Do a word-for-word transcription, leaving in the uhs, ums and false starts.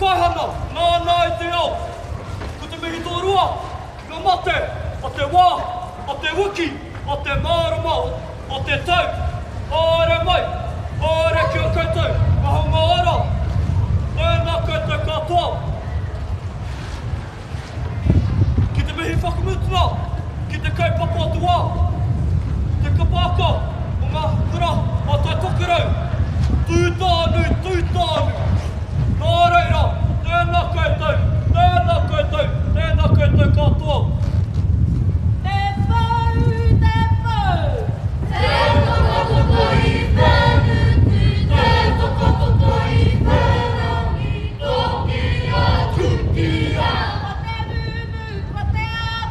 kaihana, nā nā i te ao. Ko te mihi tō rua, ngā mate, o te wā, o te wiki, o te marama, o te tau. Ore mai, ore ki o koutou.